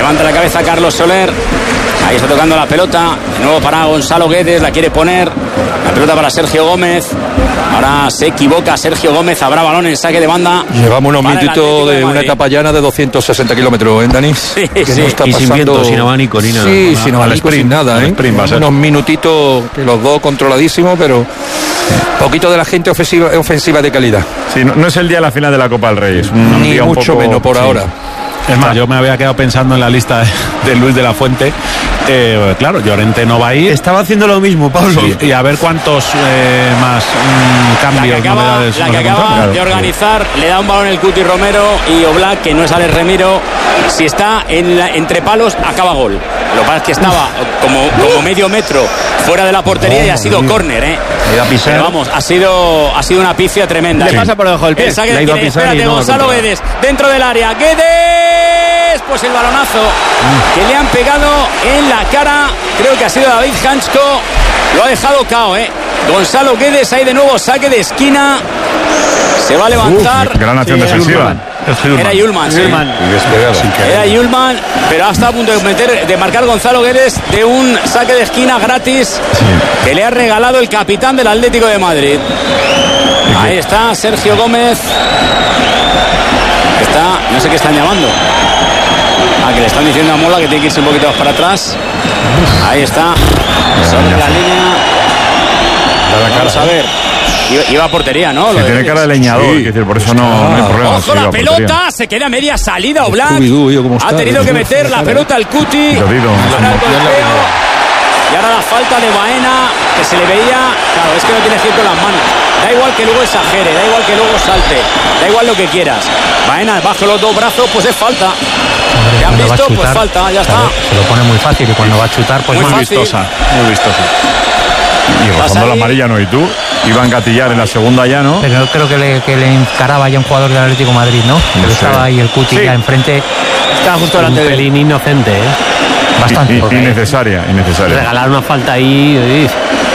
Levanta la cabeza Carlos Soler. Ahí está tocando la pelota. De nuevo para Gonzalo Guedes. La quiere poner. La pelota para Sergio Gómez. Ahora se equivoca Sergio Gómez. Habrá balón en saque de banda. Llevamos unos minutitos de una etapa llana de 260 kilómetros, Dani? Sí, que sí. No está y pasando... sin viento, sin abanico ni nada. Sí, sin abanico, sin nada, ¿eh? Unos minutitos que los dos controladísimos, pero poquito de la gente ofensiva de calidad. Sí, no es el día de la final de la Copa del Rey. Ni mucho menos por ahora. Es más, yo me había quedado pensando en la lista de Luis de la Fuente. Claro, Llorente no va a ir. Estaba haciendo lo mismo, Pablo. Sí, y a ver cuántos más cambios, novedades. La que acaba de organizar, le da un balón el Cuti Romero y Oblak, que no es Alex Remiro. Si está entre palos, acaba gol. Lo que pasa es que estaba como medio metro fuera de la portería y ha sido córner, ¿eh? Pero vamos, ha sido una pifia tremenda. Le pasa por debajo del pie. Le ha ido a pisar. Espérate, Gonzalo Guedes, dentro del área. Guedes, pues el balonazo que le han pegado en la cara. Creo que ha sido David Hansko. Lo ha dejado cao, ¿eh? Gonzalo Guedes, ahí de nuevo saque de esquina. Se va a levantar. Gran acción defensiva. Era Yulman, sí. Era Yulman, pero ha estado a punto de marcar Gonzalo Guedes de un saque de esquina gratis que le ha regalado el capitán del Atlético de Madrid. Ahí está Sergio Gómez. No sé qué están llamando. Que le están diciendo a Mola que tiene que irse un poquito más para atrás. Ahí está. Sobre la línea. Vamos a ver. Iba a portería, ¿no? Que tiene cara de leñador, sí. Decir, por eso no hay problema. Ojo, la pelota, se queda media salida Oblak. Ha tenido que meter la pelota al Cuti. Y ahora la falta de Baena, que se le veía. Claro, es que no tiene giro en las manos. Da igual que luego exagere, da igual que luego salte, da igual lo que quieras. Baena bajo los dos brazos, pues es falta. ¿Ya han visto? Pues falta, ya está. Se lo pone muy fácil y cuando va a chutar, pues muy vistosa. Y rozando la amarilla no, y tú iba a engatillar en la segunda ya, ¿no? Pero creo que le encaraba ya un jugador del Atlético de Madrid, ¿no? Pero estaba ahí el Cuti ya enfrente. Estaba justo delante de él. Inocente, ¿eh? Bastante. Innecesaria. Regalar una falta ahí.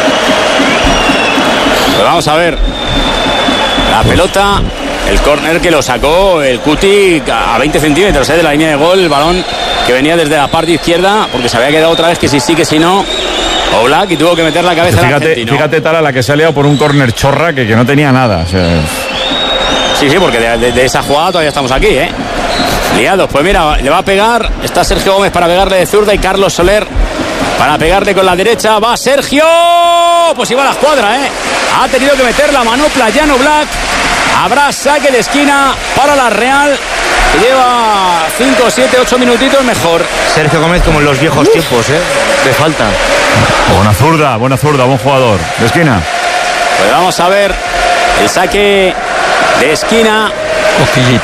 Pues vamos a ver. La pelota, el córner que lo sacó el Cuti a 20 centímetros de la línea de gol. El balón que venía desde la parte izquierda, porque se había quedado otra vez que sí, que si no. Oblak, y tuvo que meter la cabeza al argentino. Fíjate Tala la que se ha liado por un córner chorra que no tenía nada. O sea... Sí, porque de esa jugada todavía estamos aquí, ¿eh? Liados. Pues mira, le va a pegar. Está Sergio Gómez para pegarle de zurda y Carlos Soler para pegarle con la derecha. Va Sergio. Pues iba a la escuadra, ¿eh? Ha tenido que meter la manopla Jan Oblak. Habrá saque de esquina para la Real, que lleva 5, 7, 8 minutitos mejor. Sergio Gómez como en los viejos tiempos, ¿eh? De falta. Buena zurda, buen jugador. De esquina. Pues vamos a ver el saque de esquina. Cosquillita.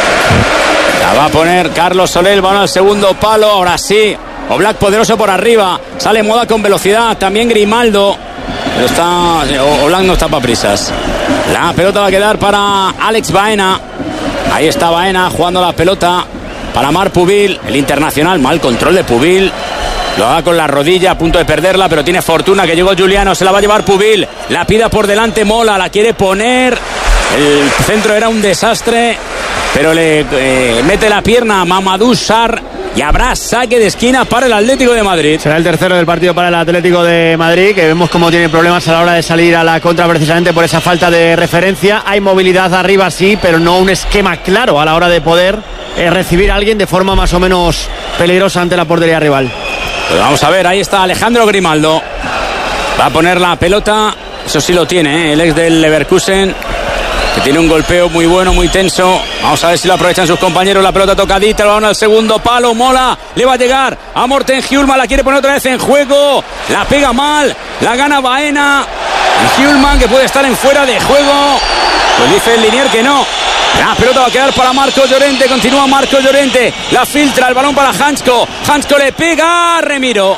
La va a poner Carlos Soler, balón al segundo palo. Ahora sí, Oblak poderoso por arriba. Sale Moda con velocidad, también Grimaldo. Pero Oblak no está para prisas. La pelota va a quedar para Alex Baena. Ahí está Baena jugando la pelota para Marc Pubil, el internacional. Mal control de Pubil. Lo haga con la rodilla, a punto de perderla, pero tiene fortuna que llegó Juliano. Se la va a llevar Pubil. La pida por delante Mola, la quiere poner. El centro era un desastre, pero le mete la pierna a Mamadou Sarr. Y habrá saque de esquina para el Atlético de Madrid. Será el tercero del partido para el Atlético de Madrid, que vemos cómo tiene problemas a la hora de salir a la contra precisamente por esa falta de referencia. Hay movilidad arriba, sí, pero no un esquema claro a la hora de poder recibir a alguien de forma más o menos peligrosa ante la portería rival. Pues vamos a ver, ahí está Alejandro Grimaldo. Va a poner la pelota, eso sí lo tiene, el ex del Leverkusen, que tiene un golpeo muy bueno, muy tenso. Vamos a ver si lo aprovechan sus compañeros. La pelota tocadita, el balón al segundo palo. Mola, le va a llegar a Morten Hjulman, la quiere poner otra vez en juego. La pega mal, la gana Baena. Y Hjulman, que puede estar en fuera de juego. Pues dice el linier que no. La pelota va a quedar para Marcos Llorente. Continúa Marcos Llorente. La filtra, el balón para Hansko. Hansko le pega a Remiro.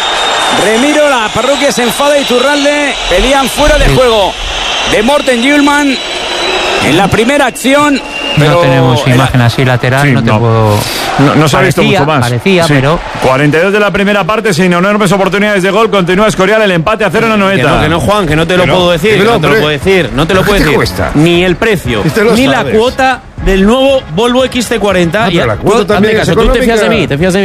La parroquia se enfada y Iturralde. Pedían fuera de juego de Morten Hjulman en la primera acción. Pero no tenemos imagen así lateral, sí, no te puedo... No se ha visto mucho más. Parecía, sí. Pero... 42 de la primera parte, sin enormes oportunidades de gol. Continúa Escorial, el empate a 0 en la noveta. Que no, Juan, que no te lo puedo decir. No te lo puedo decir. No te lo puedo decir. Ni el precio, ni la cuota del nuevo Volvo XC40. Pero la cuota también es tú te fías de mí.